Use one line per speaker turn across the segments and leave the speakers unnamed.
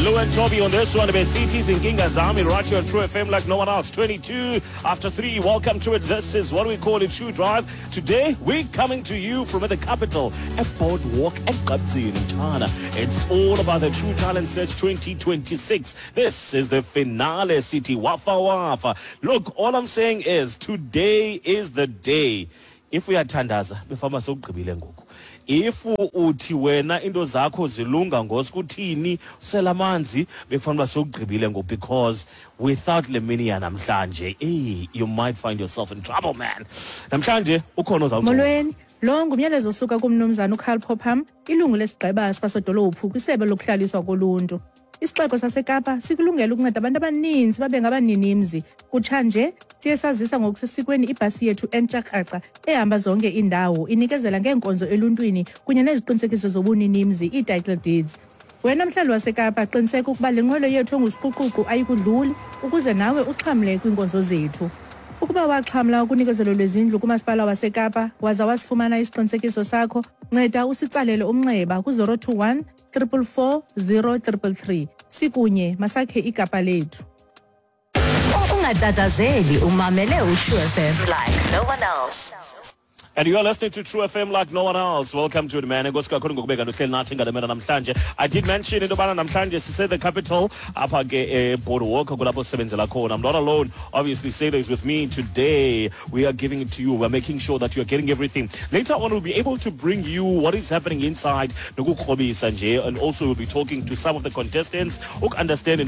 Lou and Toby on this one. CT's in Gingazami, right here on True FM like no one else. 22 after 3. Welcome to it. This is what we call a True Drive. Today, we're coming to you from the capital, a boardwalk at Kabzi in China. It's all about the True Talent Search 2026. This is the finale, City. Wafa Wafa. Look, all I'm saying is today is the day. If we are Tandaza, before so if uthi wena into zakho zilunga ngosikuthini selamanzi bekufanele sokugqibile ngo, because without Lemini namhlanje you might find yourself in trouble, man. Namhlanje ukhona
Molweni lo ngumyalezo osuka kumnumzana uKarl Popham, ilungu lesigqeba sasodolophu kwisebe lokuhlaliswa koluntu. Isixeko saseKapa sikulungela ukunceda abantu abaninzi babe ngabaninimzi. Kutshanje siye sazisa ngokusesikweni ibhasi yethu entshakrhaca ehamba zonke indawo inikezela ngeenkonzo eluntwini kunye neziqinisekiso zobuninimzi, ii-title deeds. Wena mhlali waseKapa qiniseka ukuba le nqwelo yethu engusiquququ ayikudluli ukuze nawe uxhamle kwiinkonzo zethu. Ukuba waxhamla ukunikezelo lwezindlu kumasipala waseKapa waza wasifumana isiqinisekiso sakho, nceda usitsalele umnxeba ku-021 444 0333. Sikunye masakhe iKapa lethu.
Ungatatazeli umamele uTrue FM like no one else.
And you are listening to True FM like no one else. Welcome to it, man. I did mention in Namhlanje, said the capital, boardwalk. I'm not alone. Obviously, Seda is with me today. We are giving it to you. We're making sure that you are getting everything. Later on, we'll be able to bring you what is happening inside Sanjay, and also we'll be talking to some of the contestants who understand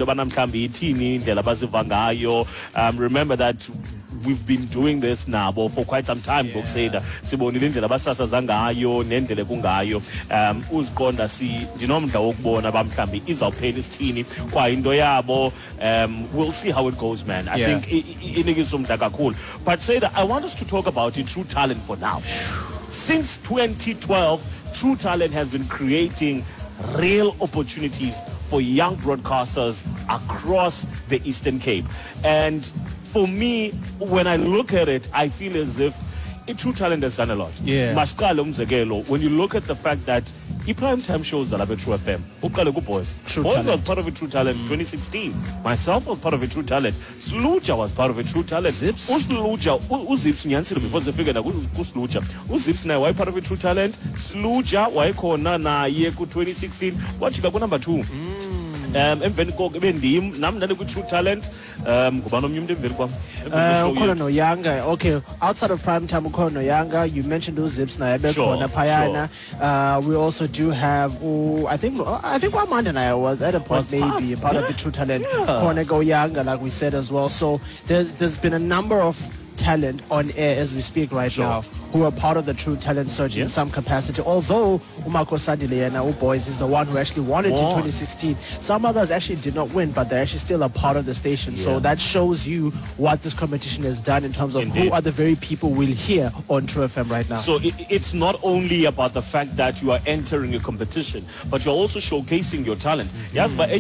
remember that we've been doing this now for quite some time. Sibonile indlela abasasaza ngayo nendlela kungayo uziqonda ndinomdla wokubona bamhlambi izawuphela isithini kwayinto yabo. We'll see how it goes, man. I think inikisa umdla kakhulu. But Seda, I want us to talk about True Talent for now. Since 2012, True Talent has been creating real opportunities for young broadcasters across the Eastern Cape. And for me, when I look at it, I feel as if True Talent has done a lot. When you look at the fact that prime time shows are True FM, Boys was part of a True Talent 2016. Myself was part of a True Talent. Sluja was part of a True Talent. Zips Nyansilo before the figure Sluja. Zips na why part of a True Talent. Sluja why kona na yeku 2016. What you got number 2? True Talent.
Okay, outside of prime time, you mentioned those zips na we also do have I think Wamanda and I was at a point maybe part of the True Talent Younger, like we said as well. So there's been a number of talent on air as we speak right now who are part of the True Talent Search in some capacity. Although Umako Sandile and Boys is the one who actually won it in 2016. Some others actually did not win, but they're actually still a part of the station. So that shows you what this competition has done in terms of who are the very people we'll hear on True FM right now.
So it's not only about the fact that you are entering a competition, but you're also showcasing your talent. Yes, but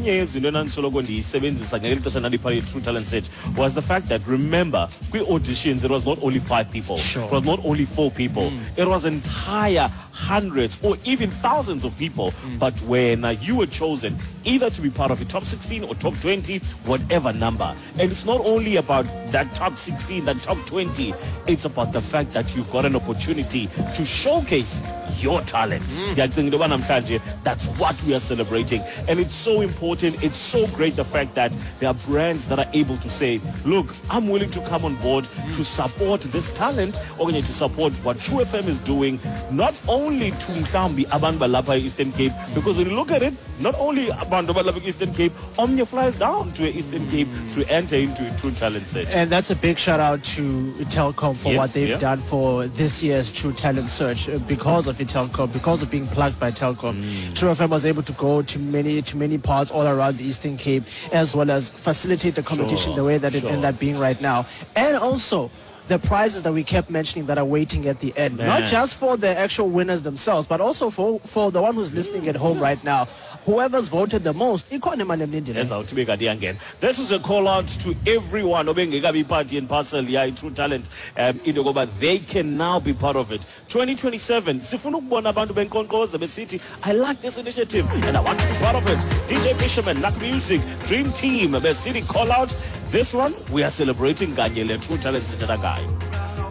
True Talent Search was the fact that, remember, we auditions, it was not only 5 people. It was not only 4 people. It was entire hundreds or even thousands of people. But when you were chosen either to be part of the top 16 or top 20, whatever number, and it's not only about that top 16, that top 20, it's about the fact that you got an opportunity to showcase your talent. That's what we are celebrating, and it's so important. It's so great, the fact that there are brands that are able to say, look, I'm willing to come on board to support this talent, or to support what True FM is doing, not only to Mhlambi abantu balapha Eastern Cape, because when you look at it, not only abantu balapha Eastern Cape, Omnia flies down to Eastern Cape to enter into a True Talent Search.
And that's a big shout out to Telkom for what they've done for this year's True Talent Search. Because of Telkom, because of being plugged by Telkom, True FM was able to go to many parts all around the Eastern Cape, as well as facilitate the competition the way that it ended up being right now. And also, the prizes that we kept mentioning that are waiting at the end.
Man.
Not just for the actual winners themselves, but also for the one who's listening at home right now. Whoever's voted the most, ikhona imali emnintini.
ezawuthi ibe kanti iyangena. This is a call out to everyone obengekabi party and parcel yayi True Talent into yokuba they can now be part of it. 2027 sifuna ukubona abantu benkqonkqoza besithi I like this initiative and I want to be part of it. DJ Fisherman, Luck Music, Dream Team besithi call out. This one we are celebrating kanye le True Talent sithatha ngayo.